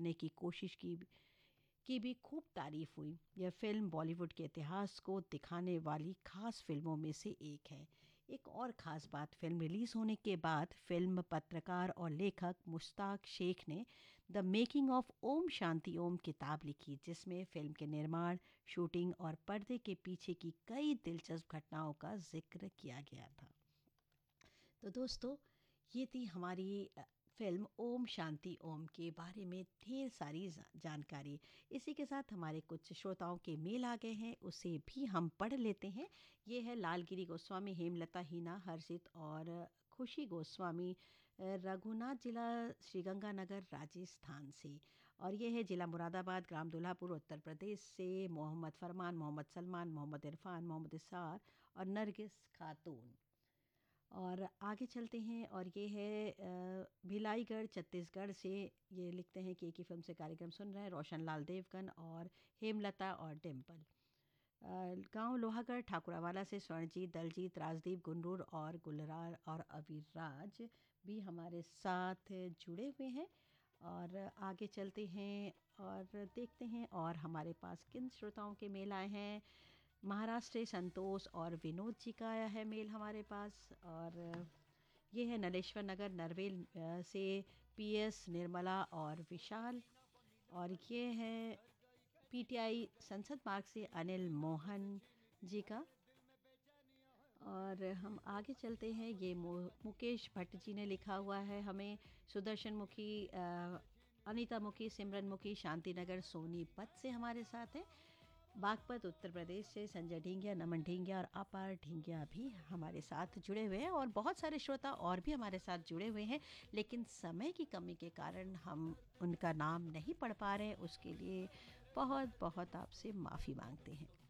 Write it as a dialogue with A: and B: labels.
A: करने की कोशिश की भी खूब तारीफ हुई। यह फिल्म बॉलीवुड के इतिहास को दिखाने वाली खास फिल्मों में से एक है। एक और ख़ास बात, फिल्म रिलीज़ होने के बाद फिल्म पत्रकार और लेखक मुश्ताक शेख ने the making of Om Shanti Om किताब लिखी, जिसमें फ़िल्म के निर्माण, शूटिंग और पर्दे के पीछे की कई दिलचस्प घटनाओं का जिक्र किया गया था। तो दोस्तों, ये थी हमारी फिल्म ओम शांति ओम के बारे में ढेर सारी जानकारी। इसी के साथ हमारे कुछ श्रोताओं के मेल आ गए हैं, उसे भी हम पढ़ लेते हैं। ये है लालगिरी गोस्वामी, हेमलता, हीना, हर्षित और खुशी गोस्वामी, रघुनाथ जिला श्रीगंगानगर राजस्थान से। और ये है जिला मुरादाबाद, ग्राम दुल्हापुर, उत्तर प्रदेश से मोहम्मद फरमान, मोहम्मद सलमान, मोहम्मद इरफान, मोहम्मद इसार और नरगिस खातून। और आगे चलते हैं, और ये है भिलाईगढ़ छत्तीसगढ़ से। ये लिखते हैं कि एक ही फिल्म से कार्यक्रम सुन रहे हैं, रोशन लाल देवगन और हेमलता और डिम्पल। गांव लोहागढ़ ठाकुरावाला से स्वर्णजीत, दलजीत, राजदीप, गुनरूर और गुलरार और अविराज भी हमारे साथ जुड़े हुए हैं। और आगे चलते हैं और देखते हैं और हमारे पास किन श्रोताओं के मेल आए हैं। महाराष्ट्र से संतोष और विनोद जी का आया है मेल हमारे पास। और ये है नलेश्वर नगर नरवेल से पीएस, निर्मला और विशाल। और ये है पीटीआई संसद मार्ग से अनिल मोहन जी का। और हम आगे चलते हैं, ये मुकेश भट्ट जी ने लिखा हुआ है हमें। सुदर्शन मुखी, अनीता मुखी, सिमरन मुखी शांतिनगर सोनीपत से हमारे साथ हैं। बागपत उत्तर प्रदेश से संजय ढींगिया, नमन ढींगिया और अपार ढींगिया भी हमारे साथ जुड़े हुए हैं। और बहुत सारे श्रोता और भी हमारे साथ जुड़े हुए हैं, लेकिन समय की कमी के कारण हम उनका नाम नहीं पढ़ पा रहे हैं। उसके लिए बहुत बहुत आपसे माफ़ी मांगते हैं।